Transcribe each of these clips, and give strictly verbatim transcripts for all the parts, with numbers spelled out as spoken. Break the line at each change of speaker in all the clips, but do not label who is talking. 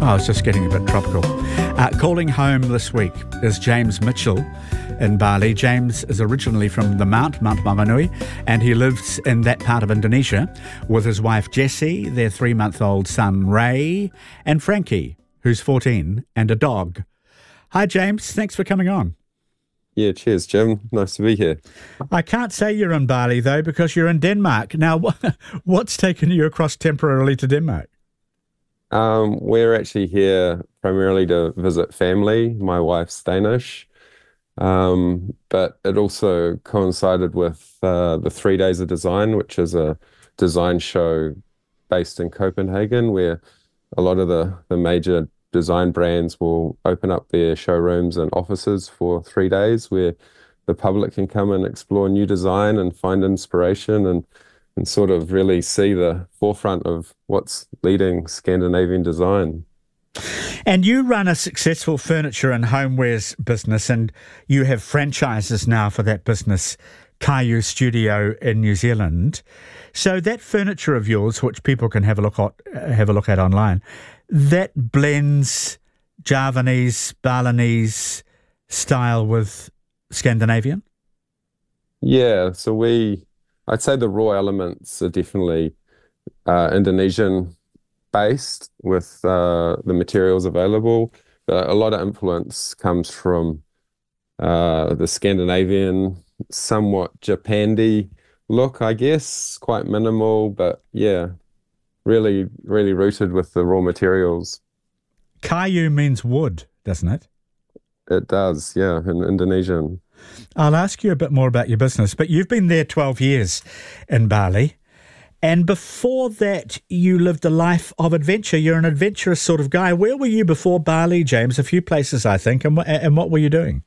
Oh, it's just getting a bit tropical. Uh, calling home this week is James Mitchell in Bali. James is originally from the Mount, Mount Maunganui, and he lives in that part of Indonesia with his wife Jessie, their three-month-old son Ray, and Frankie, who's fourteen, and a dog. Hi, James. Thanks for coming on.
Yeah, cheers, Jim. Nice to be here.
I can't say you're in Bali, though, because you're in Denmark. Now, what's taken you across temporarily to Denmark?
Um, we're actually here primarily to visit family. My wife's Danish, um, but it also coincided with uh, the Three Days of Design, which is a design show based in Copenhagen, where a lot of the, the major design brands will open up their showrooms and offices for three days where the public can come and explore new design and find inspiration and and sort of really see the forefront of what's leading Scandinavian design.
And you run a successful furniture and homewares business, and you have franchises now for that business, Kayu Studio in New Zealand. So that furniture of yours, which people can have a look at, have a look at online, that blends Javanese, Balinese style with Scandinavian?
Yeah, so we, I'd say the raw elements are definitely uh, Indonesian based with uh, the materials available. Uh, a lot of influence comes from uh, the Scandinavian, somewhat Japandi look, I guess, quite minimal, but yeah, really, really rooted with the raw materials.
Kayu means wood, doesn't it?
It does, yeah, in Indonesian.
I'll ask you a bit more about your business, but you've been there twelve years in Bali. And before that, you lived a life of adventure. You're an adventurous sort of guy. Where were you before Bali, James? A few places, I think. And, and what were you doing?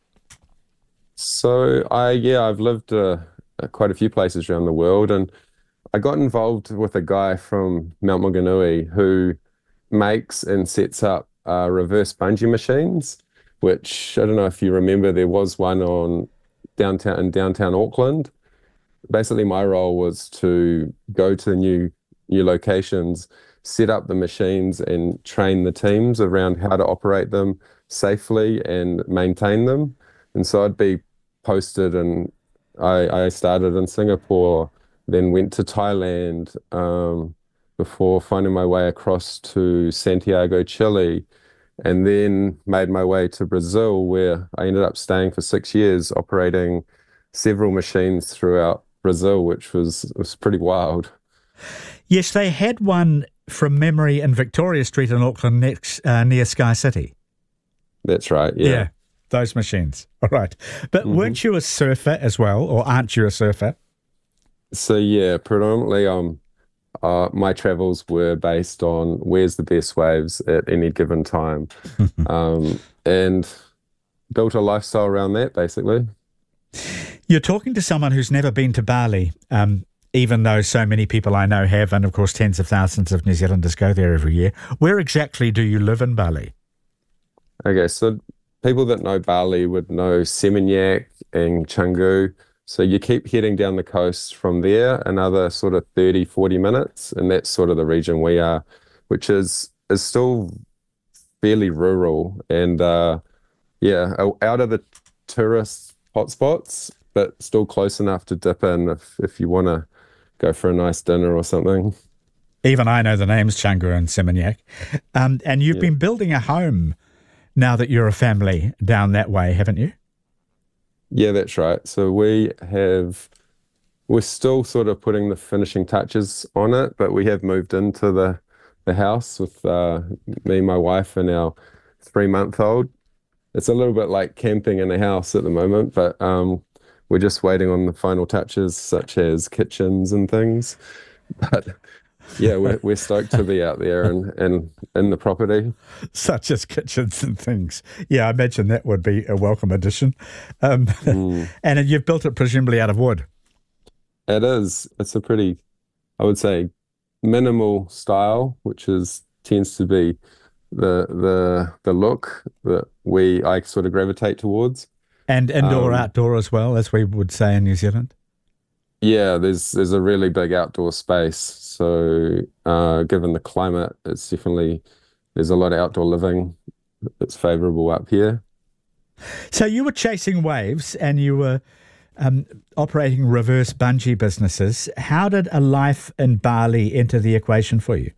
So, I yeah, I've lived uh, quite a few places around the world. And I got involved with a guy from Mount Maunganui who makes and sets up uh, reverse bungee machines, which I don't know if you remember, there was one on downtown in downtown Auckland. Basically, my role was to go to new new locations, set up the machines, and train the teams around how to operate them safely and maintain them. And so I'd be posted, and I, I started in Singapore, then went to Thailand um, before finding my way across to Santiago, Chile, and then made my way to Brazil, where I ended up staying for six years, operating several machines throughout Brazil, which was was pretty wild.
Yes, they had one from memory in Victoria Street in Auckland next, uh, near Sky City.
That's right, yeah.
Yeah, those machines. All right. But
Mm-hmm.
weren't you a surfer as well, or aren't you a surfer?
So, yeah, predominantly um, uh, my travels were based on where's the best waves at any given time, um, and built a lifestyle around that, basically.
You're talking to someone who's never been to Bali, um, even though so many people I know have, and of course tens of thousands of New Zealanders go there every year. Where exactly do you live in Bali?
Okay, so people that know Bali would know Seminyak and Canggu. So you keep heading down the coast from there, another sort of thirty, forty minutes, and that's sort of the region we are, which is is still fairly rural and, uh, yeah, out of the tourist hotspots, but still close enough to dip in if, if you want to go for a nice dinner or something.
Even I know the names Canggu and Seminyak. Um, and you've
Yeah.
been building a home now that you're a family down that way, haven't you?
Yeah, that's right. So we have, we're still sort of putting the finishing touches on it, but we have moved into the, the house with uh, me, my wife, and our three-month-old. It's a little bit like camping in a house at the moment, but um, we're just waiting on the final touches, such as kitchens and things. But yeah, we're we're stoked to be out there and, and in the property.
Such as kitchens and things. Yeah, I imagine that would be a welcome addition. Um,
Mm.
And you've built it presumably out of wood.
It is. It's a pretty, I would say, minimal style, which is tends to be the the the look that we I sort of gravitate towards.
And indoor,
Um,
outdoor as well, as we would say in New Zealand.
Yeah, there's there's a really big outdoor space. So uh, given the climate, it's definitely there's a lot of outdoor living that's favorable up here.
So you were chasing waves and you were um, operating reverse bungee businesses. How did a life in Bali enter the equation for you?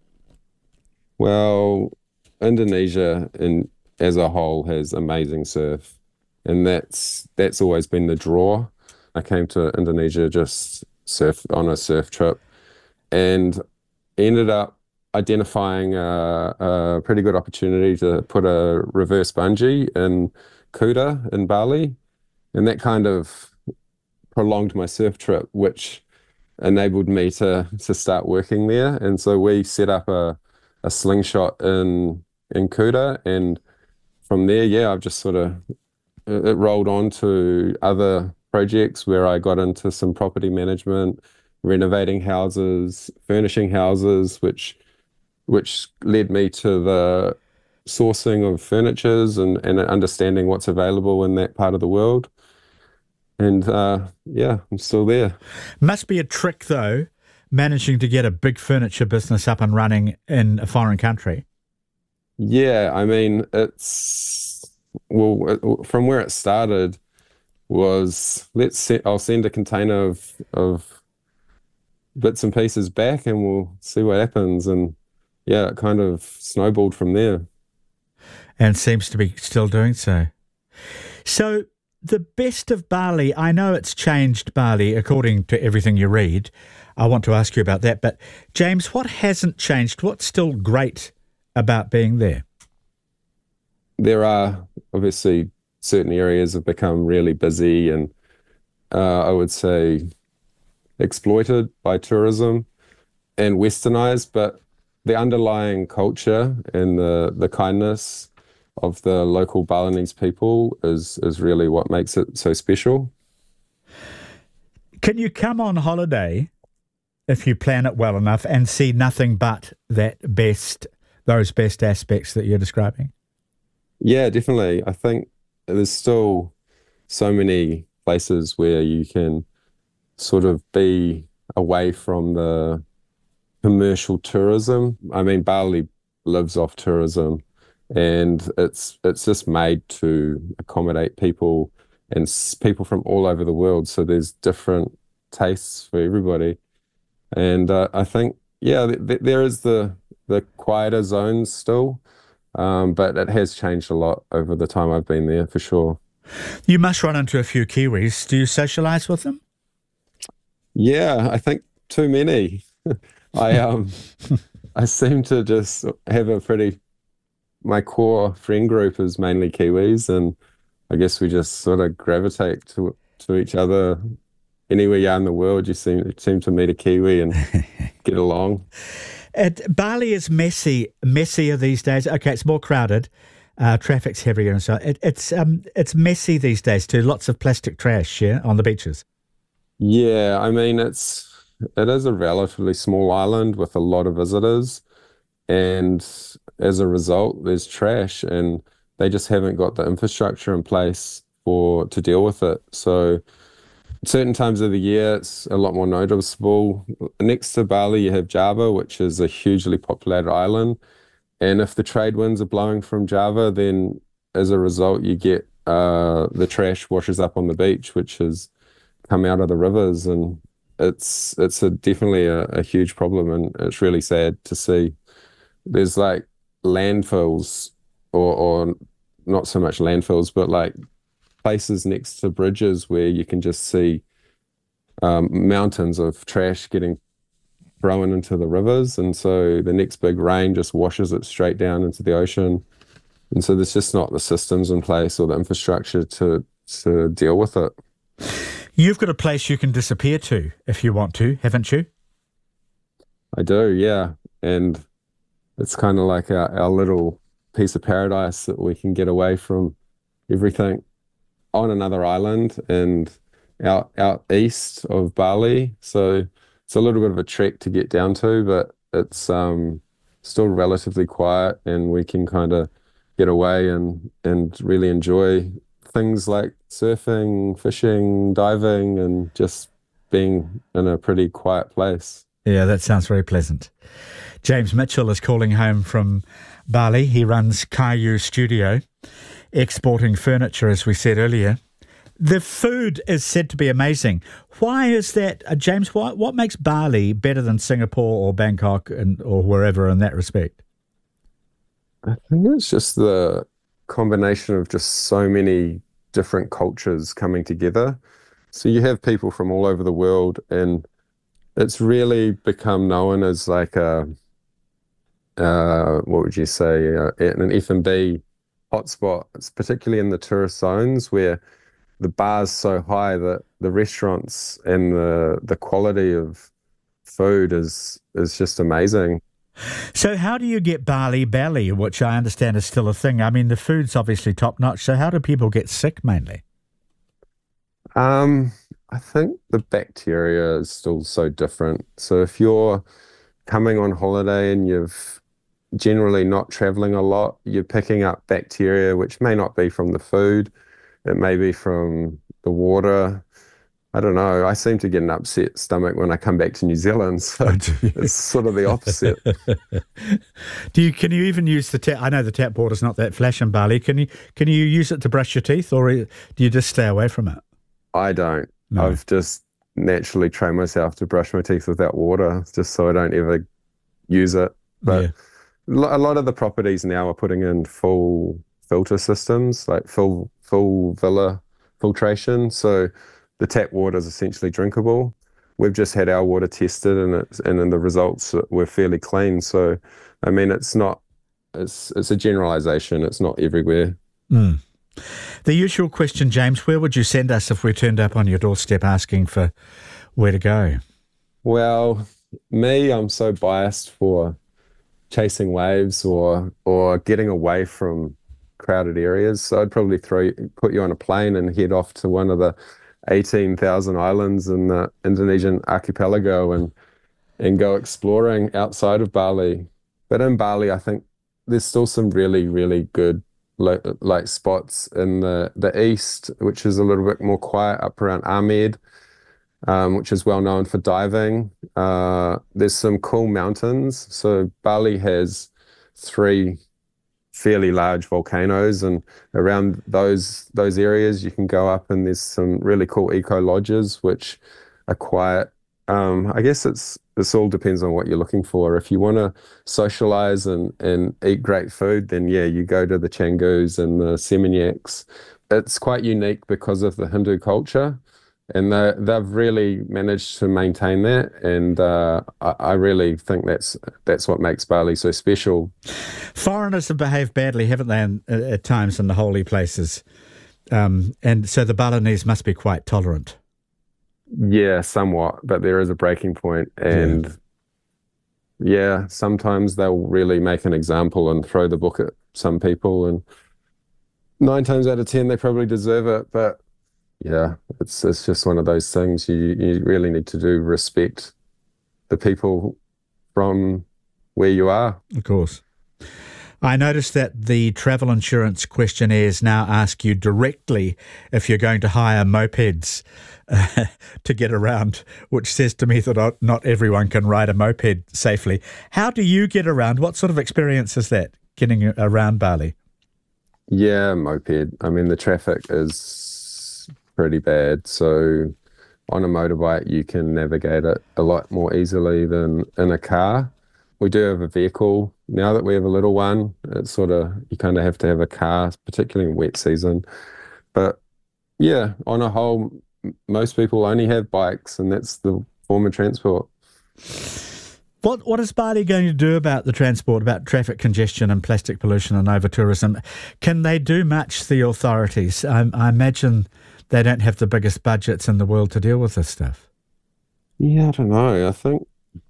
Well, Indonesia in as a whole has amazing surf, and that's that's always been the draw. I came to Indonesia just surf on a surf trip, and ended up identifying a, a pretty good opportunity to put a reverse bungee in Kuta in Bali, and that kind of prolonged my surf trip, which enabled me to to start working there. And so we set up a a slingshot in in Kuta, and from there, yeah, I've just sort of it rolled on to other projects where I got into some property management, renovating houses, furnishing houses, which which led me to the sourcing of furnitures and, and understanding what's available in that part of the world. And uh, yeah, I'm still there.
Must be a trick, though, managing to get a big furniture business up and running in a foreign country.
Yeah, I mean, it's well, from where it started was let's se I'll send a container of of bits and pieces back and we'll see what happens. And yeah, it kind of snowballed from there.
And seems to be still doing so. So the best of Bali, I know it's changed Bali according to everything you read. I want to ask you about that. But James, what hasn't changed? What's still great about being there?
There are obviously certain areas have become really busy and uh, I would say exploited by tourism and westernized, but the underlying culture and the the kindness of the local Balinese people is is really what makes it so special.
Can you come on holiday if you plan it well enough and see nothing but that best, those best aspects that you're describing?
Yeah, definitely. I think there's still so many places where you can sort of be away from the commercial tourism. I mean, Bali lives off tourism, and it's it's just made to accommodate people and s- people from all over the world. So there's different tastes for everybody, and uh, I think yeah, th th there is the the quieter zones still, um, but it has changed a lot over the time I've been there for sure.
You must run into a few Kiwis. Do you socialise with them?
Yeah, I think too many. I um I seem to just have a pretty my core friend group is mainly Kiwis, and I guess we just sort of gravitate to to each other anywhere you are in the world. You seem seem to meet a Kiwi and get along.
It, Bali is messy, messier these days. Okay, it's more crowded, uh, traffic's heavier, and so it, it's um it's messy these days too. Lots of plastic trash, yeah, on the beaches.
Yeah, I mean it's it is a relatively small island with a lot of visitors, and as a result, there's trash, and they just haven't got the infrastructure in place for to deal with it. So certain times of the year, it's a lot more noticeable. Next to Bali, you have Java, which is a hugely populated island. And if the trade winds are blowing from Java, then as a result, you get uh, the trash washes up on the beach, which has come out of the rivers. And it's it's a, definitely a, a huge problem. And it's really sad to see. There's like landfills, or, or not so much landfills, but like places next to bridges where you can just see um, mountains of trash getting thrown into the rivers. And so the next big rain just washes it straight down into the ocean. And so there's just not the systems in place or the infrastructure to to deal with it.
You've got a place you can disappear to if you want to, haven't you?
I do, yeah. And it's kind of like our, our little piece of paradise that we can get away from everything on another island and out out east of Bali. So it's a little bit of a trek to get down to, but it's um still relatively quiet and we can kind of get away and and really enjoy things like surfing, fishing, diving, and just being in a pretty quiet place.
Yeah, that sounds very pleasant. James Mitchell is calling home from Bali. He runs Kayu Studio, exporting furniture, as we said earlier. The food is said to be amazing. Why is that, uh, James? What what makes Bali better than Singapore or Bangkok and or wherever in that respect?
I think it's just the combination of just so many different cultures coming together. So you have people from all over the world, and it's really become known as like a, uh, what would you say, uh, an F and B hotspot. It's particularly in the tourist zones where the bar's so high that the restaurants and the the quality of food is is just amazing.
So how do you get Bali belly, which I understand is still a thing? I mean, the food's obviously top notch. So how do people get sick mainly?
Um, I think the bacteria is still so different. So if you're coming on holiday and you've generally not traveling a lot, you're picking up bacteria which may not be from the food. It may be from the water. I don't know. I seem to get an upset stomach when I come back to New Zealand, so
Oh, do you?
it's sort of the opposite.
Do you? Can you even use the tap? I know the tap water's not that flash in Bali. Can you? Can you use it to brush your teeth, or do you just stay away from it?
I don't.
No.
I've just naturally trained myself to brush my teeth without water, just so I don't ever use it. But
Yeah.
lo- a lot of the properties now are putting in full filter systems, like full full villa filtration. So the tap water is essentially drinkable. We've just had our water tested, and it's and then the results were fairly clean. So, I mean, it's not. It's it's a generalization. It's not everywhere.
Mm. The usual question, James, where would you send us if we turned up on your doorstep asking for where to go?
Well, me, I'm so biased for chasing waves or or getting away from crowded areas. So I'd probably throw put you on a plane and head off to one of the eighteen thousand islands in the Indonesian archipelago and and go exploring outside of Bali. But in Bali, I think there's still some really, really good like, like spots in the, the east, which is a little bit more quiet up around Ahmed, um, which is well known for diving. Uh, there's some cool mountains. So Bali has three fairly large volcanoes, and around those those areas you can go up, and there's some really cool eco lodges which are quiet. Um, I guess it's this all depends on what you're looking for. If you want to socialize and and eat great food, then yeah, you go to the Canggus and the Seminyaks. It's quite unique because of the Hindu culture, and they they've really managed to maintain that, and uh, I, I really think that's that's what makes Bali so special.
Foreigners have behaved badly, haven't they, in, at times in the holy places? Um, and so the Balinese must be quite tolerant.
Yeah, somewhat, but there is a breaking point, and yeah. yeah, sometimes they'll really make an example and throw the book at some people, and nine times out of ten they probably deserve it. But yeah, it's it's just one of those things you you really need to do respect the people from where you are.
Of course. I noticed that the travel insurance questionnaires now ask you directly if you're going to hire mopeds uh, to get around, which says to me that not- not everyone can ride a moped safely. How do you get around? What sort of experience is that, getting around Bali?
Yeah, moped. I mean, the traffic is pretty bad. So on a motorbike, you can navigate it a lot more easily than in a car. We do have a vehicle. Now that we have a little one, it's sort of, you kind of have to have a car, particularly in wet season. But yeah, on a whole, m- most people only have bikes, and that's the form of transport.
What What is Bali going to do about the transport, about traffic congestion and plastic pollution and over-tourism? Can they do much, the authorities? I, I imagine they don't have the biggest budgets in the world to deal with this stuff.
Yeah, I don't know. I think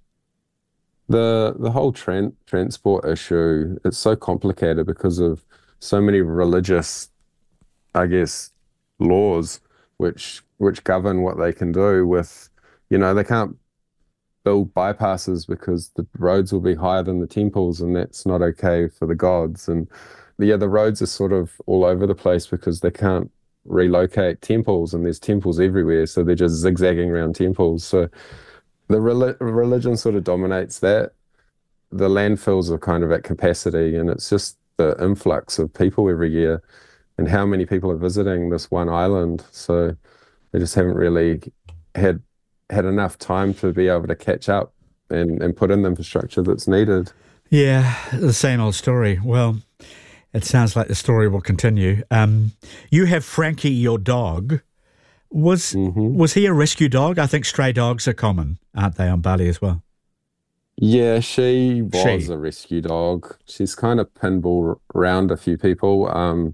the the whole tran transport issue, it's so complicated because of so many religious, I guess, laws which which govern what they can do with, you know, they can't build bypasses because the roads will be higher than the temples, and that's not okay for the gods. And yeah, the roads are sort of all over the place because they can't relocate temples, and there's temples everywhere, so they're just zigzagging around temples. So the reli religion sort of dominates that. The landfills are kind of at capacity, and it's just the influx of people every year and how many people are visiting this one island. So they just haven't really had had enough time to be able to catch up and, and put in the infrastructure that's needed.
Yeah, the same old story. Well, it sounds like the story will continue. Um, you have Frankie, your dog. Was
hmm
was he a rescue dog? I think stray dogs are common, aren't they, on Bali as well?
Yeah, she was
She.
a rescue dog. She's kind of pinball around a few people. Um,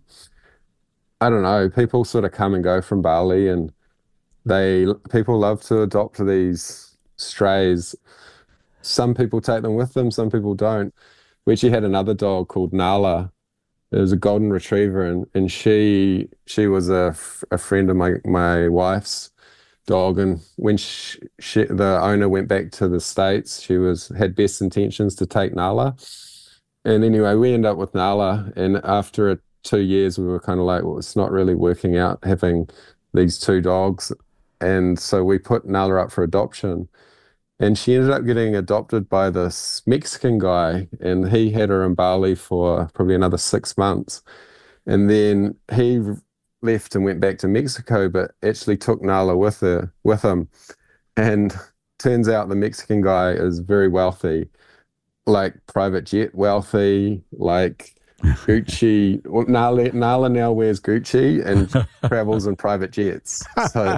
I don't know. People sort of come and go from Bali, and they people love to adopt these strays. Some people take them with them, some people don't. We actually had another dog called Nala. It was a golden retriever, and and she she was a, f- a friend of my my wife's dog. And when she, she, the owner went back to the States, she was had best intentions to take Nala. And anyway, we ended up with Nala, and after a, two years, we were kind of like, well, it's not really working out having these two dogs, and so we put Nala up for adoption. And she ended up getting adopted by this Mexican guy, and he had her in Bali for probably another six months. And then he left and went back to Mexico, but actually took Nala with her with him. And turns out the Mexican guy is very wealthy, like private jet wealthy, like Gucci. Well, Nala, Nala now wears Gucci and travels in private jets. So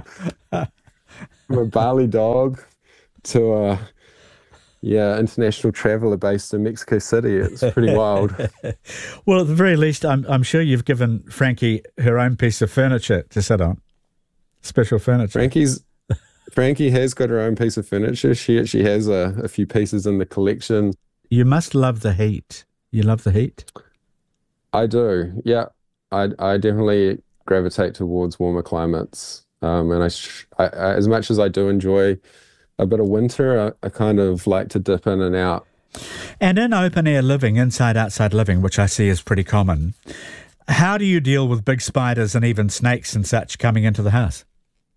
from a Bali dog to a yeah international traveler based in Mexico City, it's pretty wild.
Well, at the very least, I'm I'm sure you've given Frankie her own piece of furniture to sit on, special furniture.
Frankie's Frankie has got her own piece of furniture. She actually has a, a few pieces in the collection.
You must love the heat. You love the heat.
I do, yeah. I I definitely gravitate towards warmer climates. Um, and I, sh I, I as much as I do enjoy a bit of winter, I, I kind of like to dip in and out.
And in open air living, inside outside living, which I see is pretty common, how do you deal with big spiders and even snakes and such coming into the house?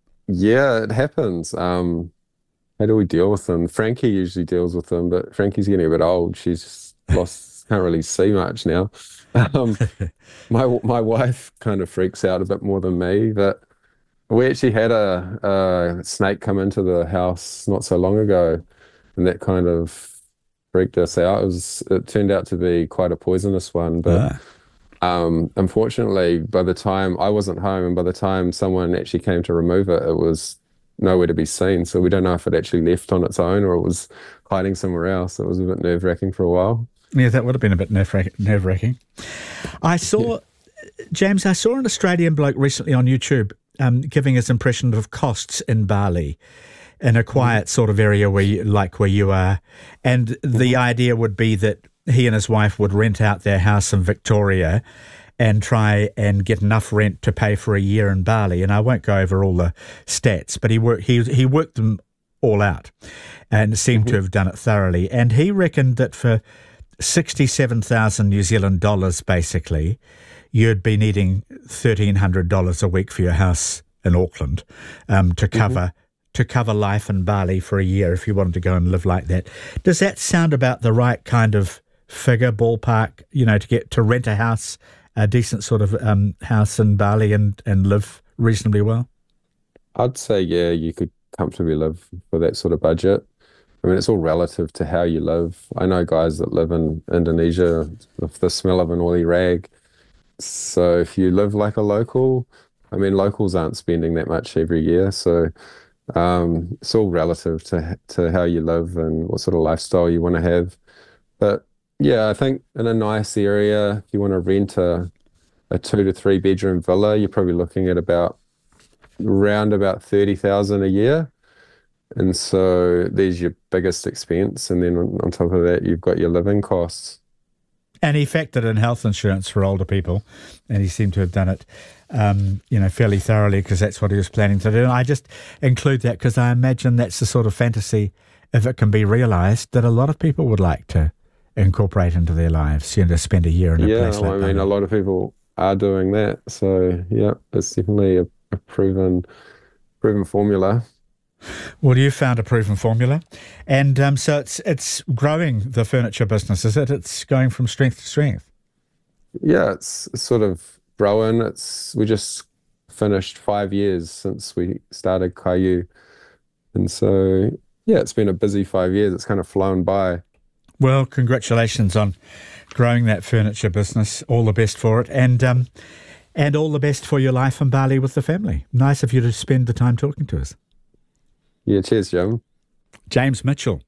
Yeah, it happens. Um, how do we deal with them? Frankie usually deals with them, but Frankie's getting a bit old. She's just lost, can't really see much now. Um, my my wife kind of freaks out a bit more than me, but we actually had a, a snake come into the house not so long ago, and that kind of freaked us out. It was, it turned out to be quite a poisonous one, but
Ah.
um, unfortunately, by the time I wasn't home and by the time someone actually came to remove it, it was nowhere to be seen. So we don't know if it actually left on its own or it was hiding somewhere else. It was a bit nerve-wracking for a while.
Yeah, that would have been a bit nerve wracking. I saw, James, I saw an Australian bloke recently on YouTube um, giving his impression of costs in Bali, in a quiet sort of area where you, like where you are. And the idea would be that he and his wife would rent out their house in Victoria and try and get enough rent to pay for a year in Bali. And I won't go over all the stats, but he worked, he, he worked them all out and seemed to have done it thoroughly. And he reckoned that for sixty-seven thousand New Zealand dollars, basically, you'd be needing thirteen hundred dollars a week for your house in Auckland um, to cover mm-hmm. to cover life in Bali for a year if you wanted to go and live like that. Does that sound about the right kind of figure, ballpark, you know, to get to rent a house, a decent sort of um, house in Bali and, and live reasonably well?
I'd say, yeah, you could comfortably live for that sort of budget. I mean, it's all relative to how you live. I know guys that live in Indonesia with the smell of an oily rag. So if you live like a local, I mean, locals aren't spending that much every year. So um, it's all relative to to how you live and what sort of lifestyle you want to have. But yeah, I think in a nice area, if you want to rent a, a two to three bedroom villa, you're probably looking at about around about thirty thousand a year. And so there's your biggest expense. And then on, on top of that, you've got your living costs.
And he factored in health insurance for older people, and he seemed to have done it, um, you know, fairly thoroughly because that's what he was planning to do. And I just include that because I imagine that's the sort of fantasy, if it can be realised, that a lot of people would like to incorporate into their lives, you know, to spend a year in a
Yeah,
place like
well,
that.
I mean, a lot of people are doing that. So yeah, it's definitely a, a proven proven formula.
Well, you found a proven formula. And um, so it's it's growing, the furniture business, is it? It's going from strength to strength.
Yeah, it's, it's sort of growing. It's we just finished five years since we started Kaiu. And so, yeah, it's been a busy five years. It's kind of flown by.
Well, congratulations on growing that furniture business. All the best for it. And um, and all the best for your life in Bali with the family. Nice of you to spend the time talking to us.
Yeah, cheers, Jim.
James Mitchell,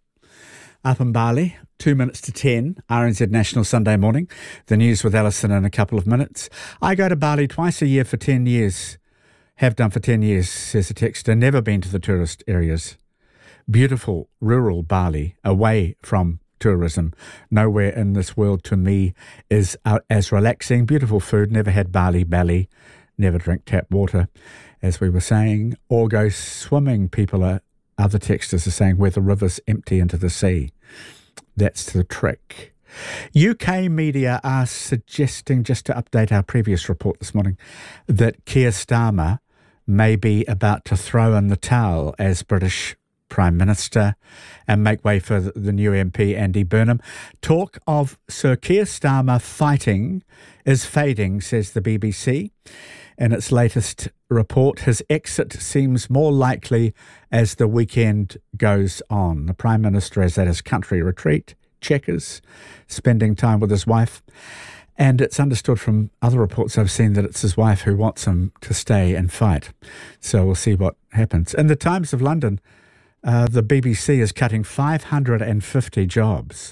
up in Bali, two minutes to ten, R N Z National Sunday Morning. The news with Alison in a couple of minutes. I go to Bali twice a year for ten years. Have done for ten years, says a texter. Never been to the tourist areas. Beautiful rural Bali, away from tourism. Nowhere in this world to me is uh, as relaxing. Beautiful food. Never had Bali Bali. Never drink tap water, as we were saying. Or go swimming. People are, other texters are saying, where the rivers empty into the sea. That's the trick. U K media are suggesting, just to update our previous report this morning, that Keir Starmer may be about to throw in the towel as British Prime Minister and make way for the new M P Andy Burnham. Talk of Sir Keir Starmer fighting is fading, says the B B C. In its latest report, his exit seems more likely as the weekend goes on. The Prime Minister is at his country retreat, Chequers, spending time with his wife. And it's understood from other reports I've seen that it's his wife who wants him to stay and fight. So we'll see what happens. In the Times of London, uh, the B B C is cutting five hundred fifty jobs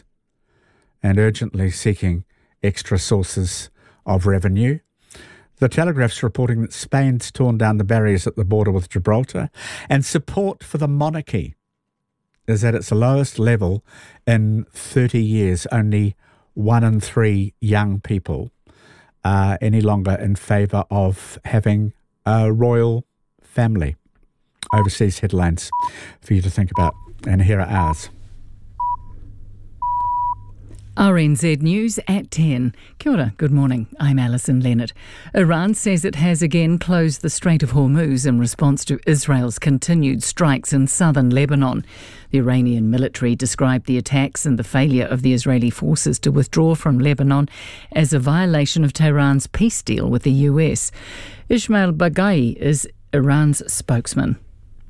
and urgently seeking extra sources of revenue. The Telegraph's reporting that Spain's torn down the barriers at the border with Gibraltar, and support for the monarchy is at its lowest level in thirty years. Only one in three young people are any longer in favour of having a royal family. Overseas headlines for you to think about, and here are ours.
R N Z News at ten. Kia ora, good morning. I'm Alison Leonard. Iran says it has again closed the Strait of Hormuz in response to Israel's continued strikes in southern Lebanon. The Iranian military described the attacks and the failure of the Israeli forces to withdraw from Lebanon as a violation of Tehran's peace deal with the U S. Ismail Baghai is Iran's spokesman.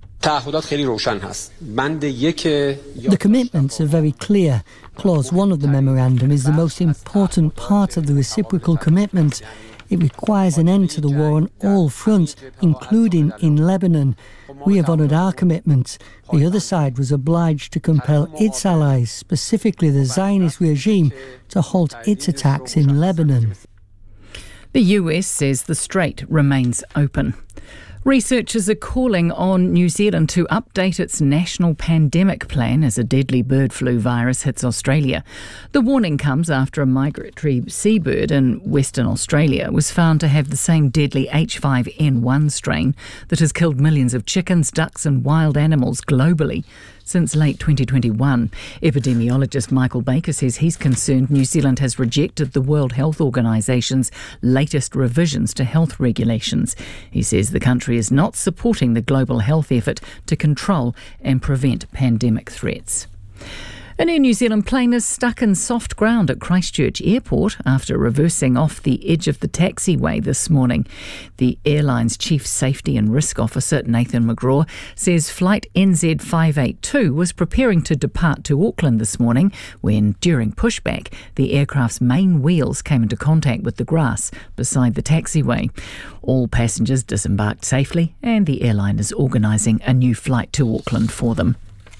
The commitments are very clear. Clause one of the memorandum is the most important part of the reciprocal commitment. It requires an end to the war on all fronts, including in Lebanon. We have honoured our commitments. The other side was obliged to compel its allies, specifically the Zionist regime, to halt its attacks in Lebanon.
The U S says the strait remains open. Researchers are calling on New Zealand to update its national pandemic plan as a deadly bird flu virus hits Australia. The warning comes after a migratory seabird in Western Australia was found to have the same deadly H five N one strain that has killed millions of chickens, ducks and wild animals globally since late twenty twenty-one. Epidemiologist Michael Baker says he's concerned New Zealand has rejected the World Health Organisation's latest revisions to health regulations. He says the country is not supporting the global health effort to control and prevent pandemic threats. An Air New Zealand plane is stuck in soft ground at Christchurch Airport after reversing off the edge of the taxiway this morning. The airline's Chief Safety and Risk Officer, Nathan McGraw, says flight N Z five eighty-two was preparing to depart to Auckland this morning when, during pushback, the aircraft's main wheels came into contact with the grass beside the taxiway. All passengers disembarked safely and the airline is organising a new flight to Auckland for them.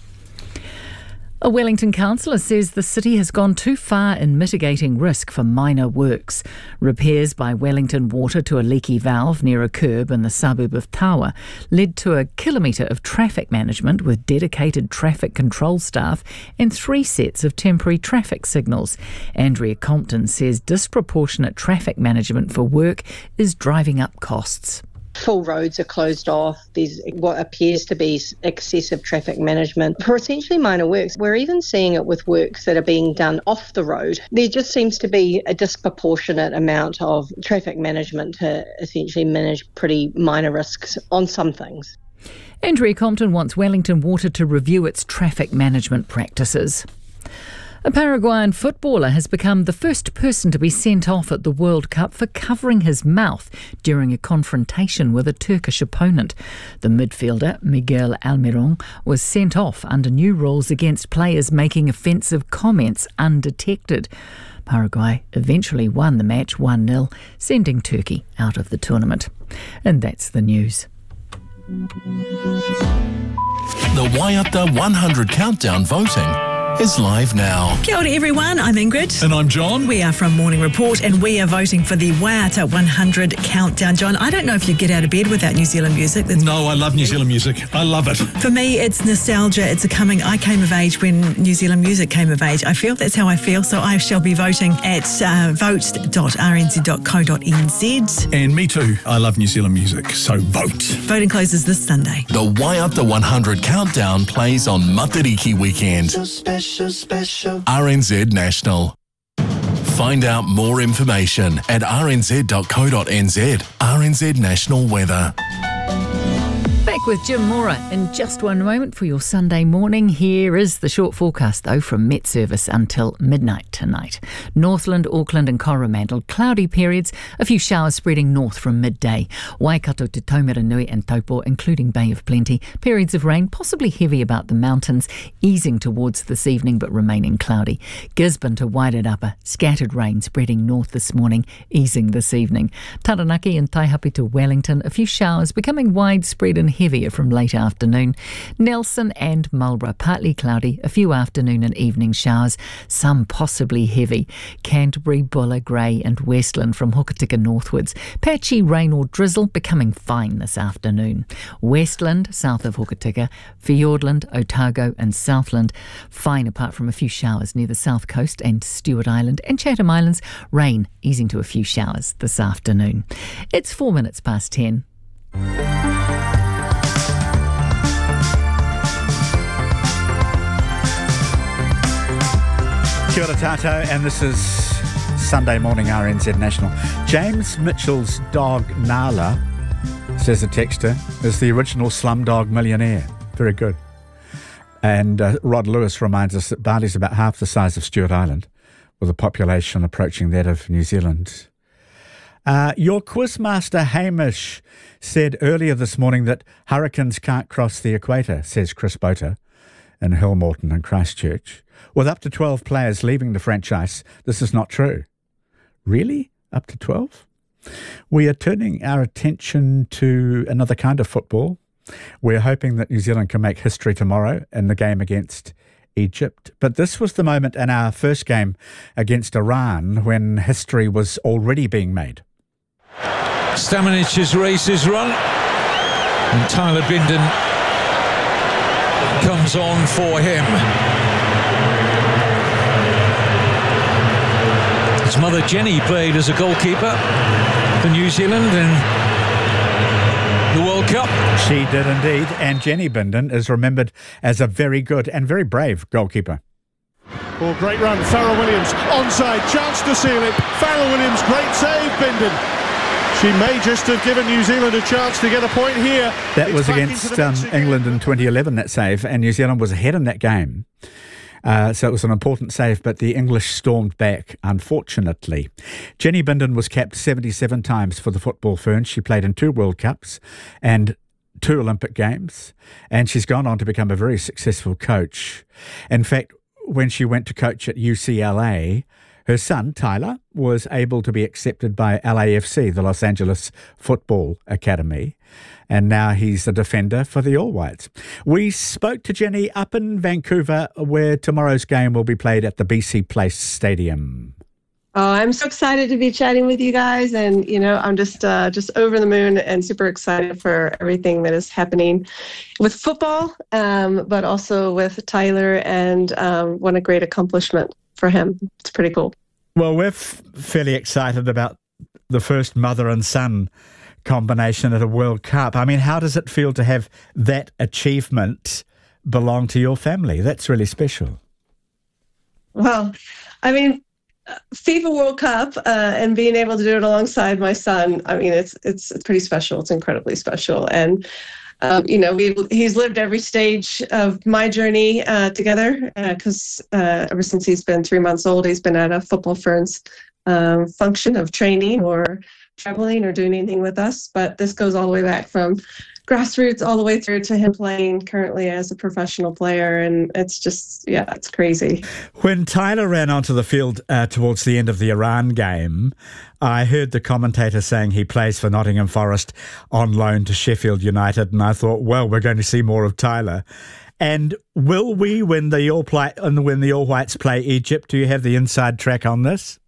A Wellington councillor says the city has gone too far in mitigating risk for minor works. Repairs by Wellington Water to a leaky valve near a curb in the suburb of Tawa led to a kilometre of traffic management with dedicated traffic control staff and three sets of temporary traffic signals. Andrea Compton says disproportionate traffic management for work is driving up costs.
Full roads are closed off. There's what appears to be excessive traffic management for essentially minor works. We're even seeing it with works that are being done off the road. There just seems to be a disproportionate amount of traffic management to essentially manage pretty minor risks on some things.
Andrea Compton wants Wellington Water to review its traffic management practices. A Paraguayan footballer has become the first person to be sent off at the World Cup for covering his mouth during a confrontation with a Turkish opponent. The midfielder, Miguel Almiron, was sent off under new rules against players making offensive comments undetected. Paraguay eventually won the match one nil, sending Turkey out of the tournament. And that's the news.
The Waiata one hundred Countdown voting is live now.
Kia ora everyone, I'm Ingrid.
And I'm John.
We are from Morning Report and we are voting for the Waiata one hundred Countdown. John, I don't know if you get out of bed without New Zealand music. That's
no, I love New Zealand music. I love it.
For me, it's nostalgia. It's a coming. I came of age when New Zealand music came of age. I feel that's how I feel. So I shall be voting at uh, vote dot r n z dot co dot n z.
And me too. I love New Zealand music. So vote.
Voting closes this Sunday.
The Waiata one hundred Countdown plays on Matariki weekend.
So special. Special.
R N Z National. Find out more information at r n z dot co dot n z. R N Z National Weather.
Back with Jim Mora in just one moment for your Sunday morning. Here is the short forecast, though, from Met Service until midnight tonight. Northland, Auckland and Coromandel, cloudy periods, a few showers spreading north from midday. Waikato to Taumaranui and Taupo, including Bay of Plenty, periods of rain, possibly heavy about the mountains, easing towards this evening but remaining cloudy. Gisborne to Wairarapa, scattered rain spreading north this morning, easing this evening. Taranaki and Taihape to Wellington, a few showers becoming widespread and heavier from late afternoon. Nelson and Marlborough, partly cloudy, a few afternoon and evening showers, some possibly heavy. Canterbury, Buller, Grey and Westland from Hokitika northwards. Patchy rain or drizzle becoming fine this afternoon. Westland, south of Hokitika, Fiordland, Otago and Southland, fine apart from a few showers near the south coast and Stewart Island. And Chatham Islands, rain easing to a few showers this afternoon. It's four minutes past ten.
Kia ora tātou, and this is Sunday Morning R N Z National. James Mitchell's dog Nala, says a texter, is the original Slumdog Millionaire. Very good. And uh, Rod Lewis reminds us that Bali's about half the size of Stewart Island, with a population approaching that of New Zealand. Uh, your quizmaster Hamish said earlier this morning that hurricanes can't cross the equator, says Chris Boter in Hillmorton and Christchurch. With up to twelve players leaving the franchise, this is not true. Really? Up to twelve? We are turning our attention to another kind of football. We're hoping that New Zealand can make history tomorrow in the game against Egypt. But this was the moment in our first game against Iran when history was already being made.
Stamenic's race is run, and Tyler Bindon comes on for him. His mother Jenny played as a goalkeeper for New Zealand in the World Cup.
She did indeed, and Jenny Bindon is remembered as a very good and very brave goalkeeper.
Oh, great run, Farrell Williams, onside, chance to seal it. Farrell Williams, great save, Bindon. She may just have given New Zealand a chance to get a point here.
That was against um, England in twenty eleven, that save, and New Zealand was ahead in that game. Uh, so it was an important save, but the English stormed back, unfortunately. Jenny Bindon was capped seventy-seven times for the Football Ferns. She played in two World Cups and two Olympic Games, and she's gone on to become a very successful coach. In fact, when she went to coach at U C L A, her son, Tyler, was able to be accepted by L A F C, the Los Angeles Football Academy, and now he's a defender for the All Whites. We spoke to Jenny up in Vancouver, where tomorrow's game will be played at the B C Place Stadium.
Oh, I'm so excited to be chatting with you guys, and you know, I'm just uh, just over the moon and super excited for everything that is happening with football, um, but also with Tyler, and um, what a great accomplishment for him. It's pretty cool.
Well, we're f- fairly excited about the first mother and son combination at a World Cup. I mean, how does it feel to have that achievement belong to your family? That's really special.
Well, I mean, FIFA World Cup uh, and being able to do it alongside my son, I mean, it's it's pretty special. It's incredibly special. And um, you know, we, he's lived every stage of my journey uh, together because uh, uh, ever since he's been three months old, he's been at a Football Ferns um, function of training or traveling or doing anything with us. But this goes all the way back from grassroots all the way through to him playing currently as a professional player. And it's just, yeah, it's crazy.
When Tyler ran onto the field uh, towards the end of the Iran game, I heard the commentator saying he plays for Nottingham Forest on loan to Sheffield United. And I thought, well, we're going to see more of Tyler. And will we, when the All, play, when the All Whites play Egypt, do you have the inside track on this?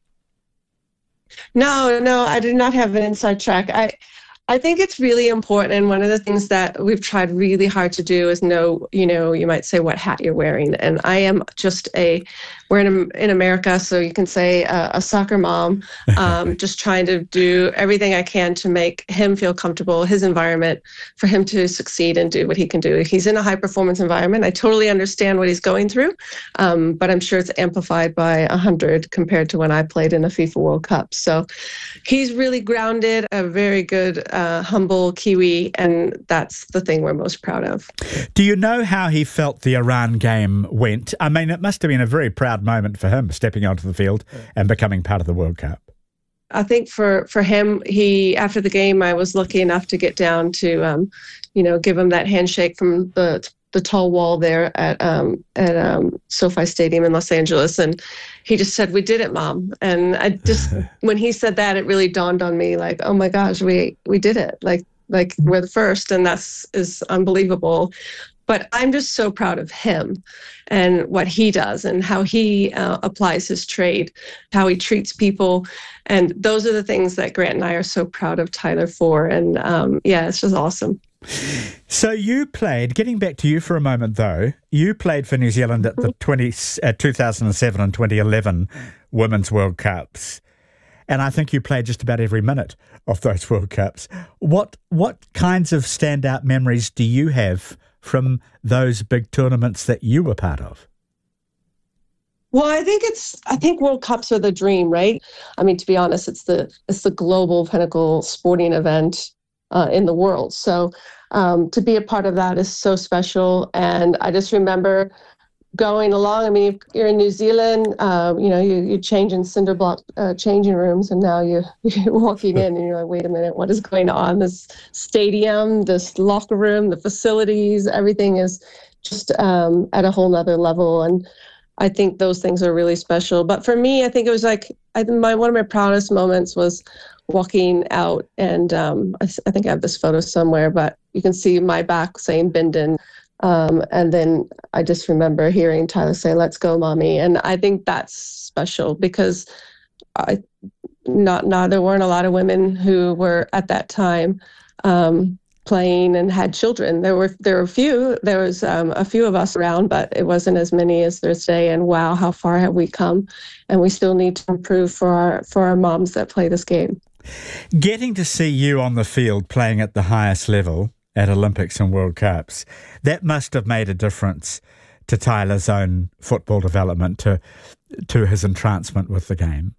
No, no, I did not have an inside track. I I think it's really important. And one of the things that we've tried really hard to do is know, you know, you might say what hat you're wearing. And I am just a, we're in, in America, so you can say a, a soccer mom, um, just trying to do everything I can to make him feel comfortable, his environment, for him to succeed and do what he can do. He's in a high performance environment. I totally understand what he's going through, um, but I'm sure it's amplified by a hundred compared to when I played in a FIFA World Cup. So he's really grounded, a very good, Uh, humble Kiwi, and that's the thing we're most proud of.
Do you know how he felt the Iran game went? I mean, it must have been a very proud moment for him, stepping onto the field and becoming part of the World Cup.
I think for, for him, he after the game, I was lucky enough to get down to, um, you know, give him that handshake from the the tall wall there at um, at um, SoFi Stadium in Los Angeles, and he just said, "We did it, Mom." And I just, when he said that, it really dawned on me, like, oh my gosh, we we did it, like like we're the first, and that's is unbelievable. But I'm just so proud of him and what he does and how he uh, applies his trade, how he treats people. And those are the things that Grant and I are so proud of Tyler for. And um, yeah, it's just awesome.
So you played, getting back to you for a moment though, you played for New Zealand at the twenty, uh, two thousand seven and twenty eleven Women's World Cups. And I think you played just about every minute of those World Cups. What what kinds of standout memories do you have from those big tournaments that you were part of?
Well, I think it's, I think World Cups are the dream, right? I mean, to be honest, it's the, it's the global pinnacle sporting event uh, in the world. So um, to be a part of that is so special. And I just remember going along. I mean, you're in New Zealand, uh, you know, you, you change in cinder block uh, changing rooms, and now you, you're walking in and you're like, wait a minute, what is going on? This stadium, this locker room, the facilities, everything is just um, at a whole nother level. And I think those things are really special. But for me, I think it was like, I think my one of my proudest moments was walking out, and um, I, I think I have this photo somewhere, but you can see my back saying Bindon. Um, and then I just remember hearing Tyler say, "Let's go, Mommy." And I think that's special because I, not, not, there weren't a lot of women who were at that time um, playing and had children. There were, there were a few, there was um, a few of us around, but it wasn't as many as there's today. And wow, how far have we come? And we still need to improve for our, for our moms that play this game.
Getting to see you on the field playing at the highest level at Olympics and World Cups, that must have made a difference to Tyler's own football development, to to his entrancement with the game.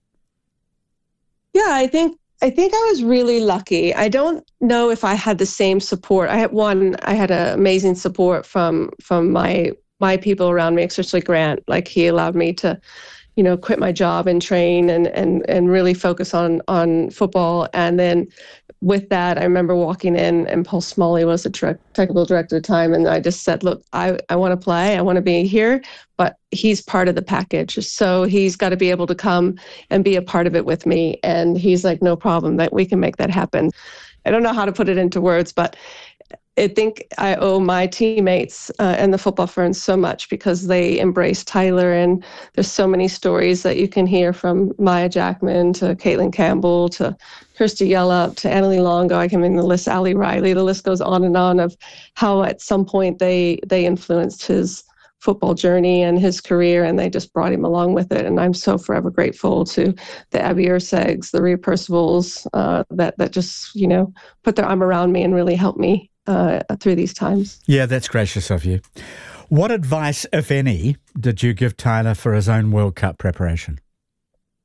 Yeah, I think I think I was really lucky. I don't know if I had the same support. I had one. I had an amazing support from from my my people around me, especially Grant. Like, he allowed me to, you know, quit my job and train and and and really focus on on football. And then with that, I remember walking in, and Paul Smalley was the direct, technical director at the time, and I just said, look, I, I want to play, I want to be here, but he's part of the package. So he's got to be able to come and be a part of it with me. And he's like, no problem, that we can make that happen. I don't know how to put it into words, but I think I owe my teammates uh, and the Football Ferns so much because they embraced Tyler. And there's so many stories that you can hear, from Maya Jackman to Caitlin Campbell to Kirsty Yellup to Annalie Longo. I can mean the list, Ali Riley, the list goes on and on of how at some point they they influenced his football journey and his career, and they just brought him along with it. And I'm so forever grateful to the Abby Ursegs, the Rhea Percivals, uh, that, that just, you know, put their arm around me and really helped me Uh, through these times.
Yeah, that's gracious of you. What advice, if any, did you give Tyler for his own World Cup preparation?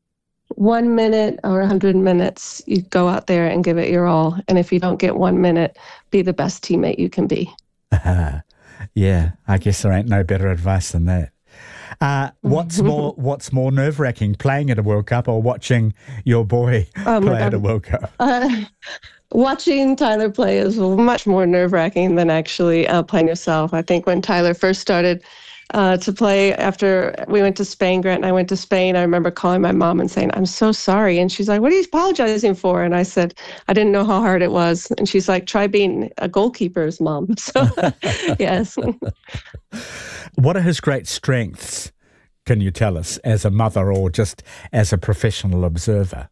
one minute or a hundred minutes, you go out there and give it your all. And if you don't get one minute, be the best teammate you can be.
Yeah, I guess there ain't no better advice than that. Uh, what's more What's more nerve-wracking, playing at a World Cup or watching your boy oh play at a World Cup?
Uh, watching Tyler play is much more nerve-wracking than actually uh, playing yourself. I think when Tyler first started uh, to play after we went to Spain, Grant and I went to Spain, I remember calling my mom and saying, "I'm so sorry." And she's like, "What are you apologizing for?" And I said, "I didn't know how hard it was." And she's like, "Try being a goalkeeper's mom." So, yes.
What are his great strengths, can you tell us, as a mother or just as a professional observer?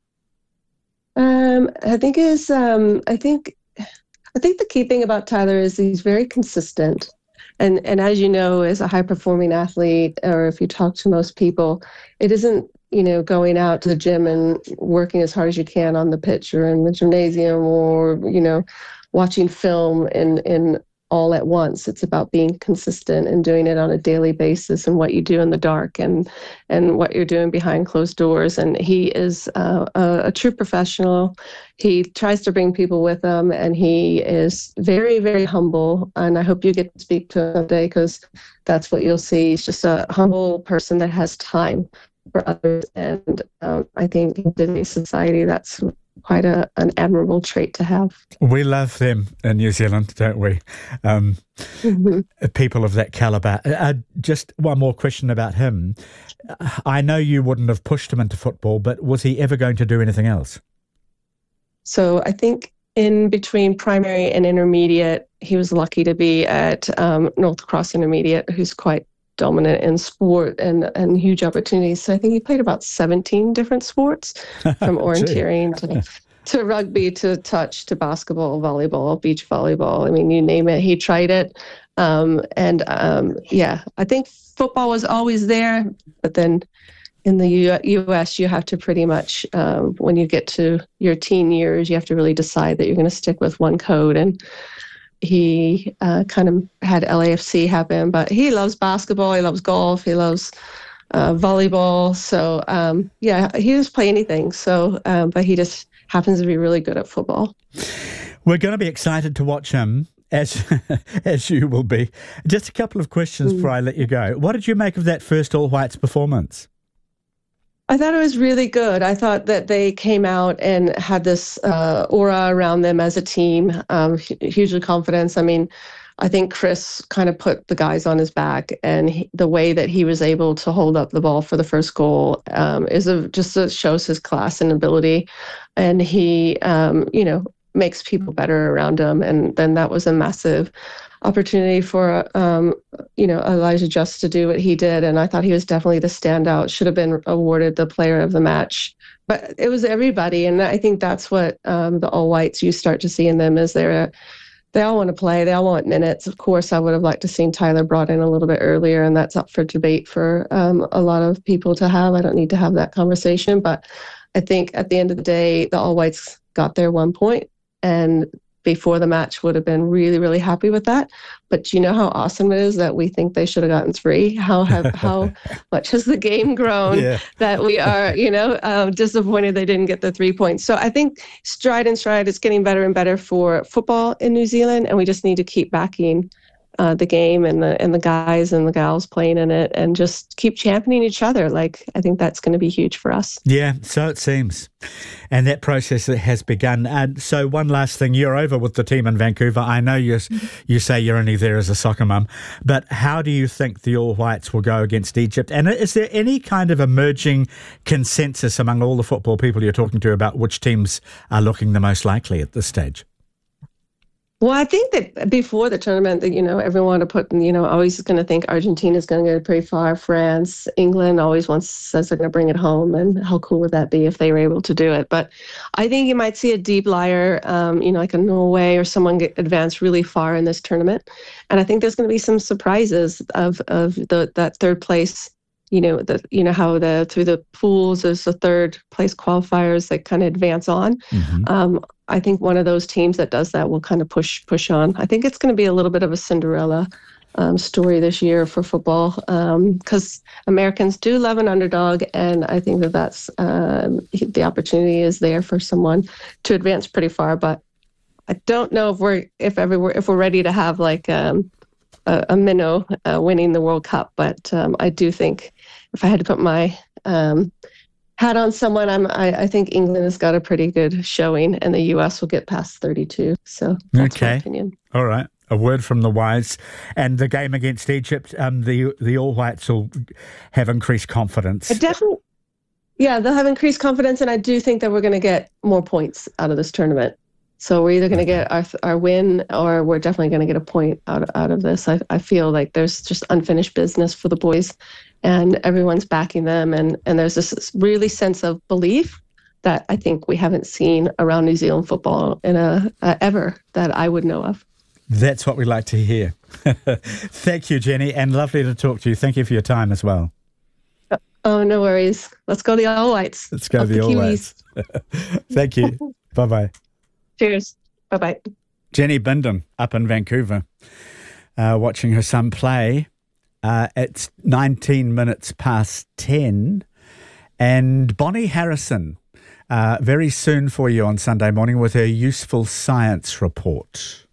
Um, I think is um, I think I think the key thing about Tyler is he's very consistent. And and as you know, as a high performing athlete, or if you talk to most people, it isn't, you know, going out to the gym and working as hard as you can on the pitch or in the gymnasium, or, you know, watching film in in all at once. It's about being consistent and doing it on a daily basis, and what you do in the dark and and what you're doing behind closed doors. And he is uh, a, a true professional. He tries to bring people with him, and he is very, very humble. And I hope you get to speak to him someday, because that's what you'll see. He's just a humble person that has time for others. And um, I think in today's society, that's quite a, an admirable trait to have.
We love them in New Zealand, don't we? Um, mm-hmm. People of that calibre. Uh, just one more question about him. I know you wouldn't have pushed him into football, but was he ever going to do anything else?
So I think in between primary and intermediate, he was lucky to be at um, North Cross Intermediate, who's quite dominant in sport and, and huge opportunities. So I think he played about seventeen different sports, from orienteering to, to rugby, to touch, to basketball, volleyball, beach volleyball. I mean, you name it, he tried it. Um, and um, yeah, I think football was always there, but then in the U S, you have to pretty much, um, when you get to your teen years, you have to really decide that you're going to stick with one code. And he uh, kind of had L A F C happen, but he loves basketball, he loves golf, he loves uh, volleyball. So, um, yeah, he just play anything. So, um, but he just happens to be really good at football.
We're going to be excited to watch him, as as you will be. Just a couple of questions mm. before I let you go. What did you make of that first All Whites performance?
I thought it was really good. I thought that they came out and had this uh, aura around them as a team, um, hugely confidence. I mean, I think Chris kind of put the guys on his back, and he, the way that he was able to hold up the ball for the first goal um, is a, just a, shows his class and ability. And he, um, you know, makes people better around him. And then that was a massive opportunity for, um, you know, Elijah Just to do what he did. And I thought he was definitely the standout, should have been awarded the player of the match. But it was everybody. And I think that's what um, the All Whites, you start to see in them, is they're a, they all want to play. They all want minutes. Of course, I would have liked to seen Tyler brought in a little bit earlier, and that's up for debate for um, a lot of people to have. I don't need to have that conversation. But I think at the end of the day, the All Whites got their one point, and before the match would have been really, really happy with that. But you know how awesome it is that we think they should have gotten three? How have how much has the game grown yeah. that we are, you know, um, disappointed they didn't get the three points. So I think stride and stride, it's getting better and better for football in New Zealand, and we just need to keep backing uh, the game and the and the guys and the gals playing in it, and just keep championing each other. Like, I think that's going to be huge for us.
Yeah, so it seems. And that process has begun. And so one last thing, you're over with the team in Vancouver. I know you you say you're only there as a soccer mum, but how do you think the All Whites will go against Egypt? And is there any kind of emerging consensus among all the football people you're talking to about which teams are looking the most likely at this stage?
Well, I think that before the tournament, that, you know, everyone to put, you know, always going to think Argentina's going to go pretty far. France, England always wants, says they're going to bring it home. And how cool would that be if they were able to do it? But I think you might see a deep liar, um, you know, like a Norway or someone get advanced really far in this tournament. And I think there's going to be some surprises of, of the that third place. You know, the, you know how the through the pools, there's the third place qualifiers that kind of advance on. Mm-hmm. Um, I think one of those teams that does that will kind of push push on. I think it's going to be a little bit of a Cinderella um, story this year for football, because um, Americans do love an underdog, and I think that that's um, the opportunity is there for someone to advance pretty far. But I don't know if we're if ever we're, if we're ready to have like um, a, a minnow uh, winning the World Cup. But um, I do think if I had to put my um, hat on someone, I'm, I, I think England has got a pretty good showing, and the U S will get past thirty-two. So that's
okay.
my opinion.
All right. A word from the wise. And the game against Egypt, um, the the All Whites will have increased confidence.
I definitely, yeah, they'll have increased confidence, and I do think that we're going to get more points out of this tournament. So we're either going to get our our win, or we're definitely going to get a point out out of this. I I feel like there's just unfinished business for the boys, and everyone's backing them, and and there's this really sense of belief that I think we haven't seen around New Zealand football in a uh, ever that I would know of.
That's what we like to hear. Thank you, Jenny, and lovely to talk to you. Thank you for your time as well.
Oh, no worries. Let's go to the All Whites.
Let's go to the, the All Whites. Thank you. Bye-bye.
Cheers. Bye-bye.
Jenny Bindon up in Vancouver, uh, watching her son play. Uh, it's nineteen minutes past ten. And Bonnie Harrison, uh, very soon for you on Sunday morning with her Useful Science report.